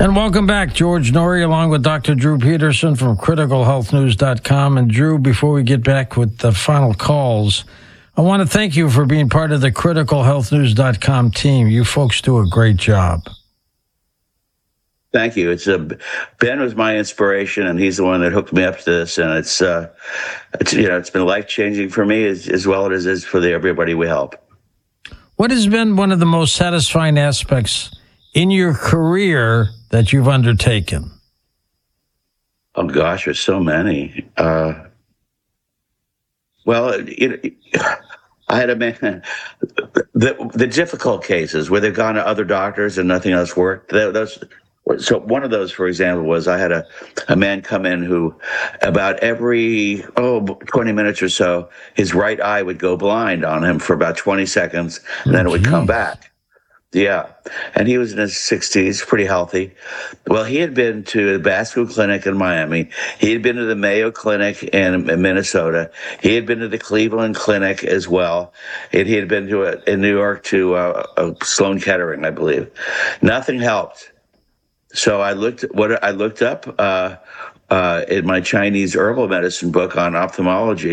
And welcome back, George Norrie, along with Dr. Drew Peterson from criticalhealthnews.com. And Drew, before we get back with the final calls, I want to thank you for being part of the criticalhealthnews.com team. You folks do a great job. Thank you. Ben was my inspiration, and he's the one that hooked me up to this. And it's been life-changing for me as well as it is for everybody we help. What has been one of the most satisfying aspects in your career that you've undertaken? Oh gosh, there's so many. I had a man. The difficult cases where they've gone to other doctors and nothing else worked. So one of those, for example, was I had a man come in who about every 20 minutes or so, his right eye would go blind on him for about 20 seconds, and then it would come back. Yeah. And he was in his 60s, pretty healthy. Well, he had been to the Basco Clinic in Miami. He had been to the Mayo Clinic in Minnesota. He had been to the Cleveland Clinic as well. And he had been in New York to Sloan Kettering, I believe. Nothing helped. So I looked up in my Chinese herbal medicine book on ophthalmology.